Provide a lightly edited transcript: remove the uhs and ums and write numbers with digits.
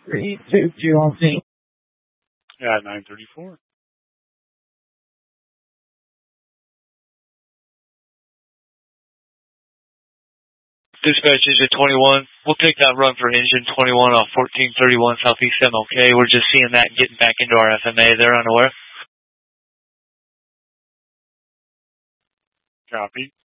322 on scene. Yeah, 934. Dispatch Engine 21. We'll take that run for Engine 21 off 1431 Southeast MLK. We're just seeing that getting back into our FMA. They're unaware. Copy.